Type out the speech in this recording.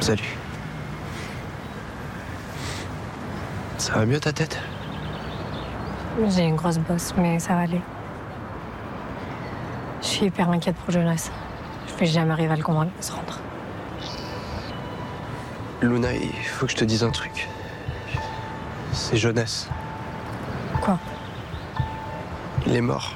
Salut. Ça va mieux ta tête? J'ai une grosse bosse, mais ça va aller. Je suis hyper inquiète pour Jonas. Je vais jamais arriver à le convaincre de se rendre. Luna, il faut que je te dise un truc. C'est Jonas. Quoi? Il est mort.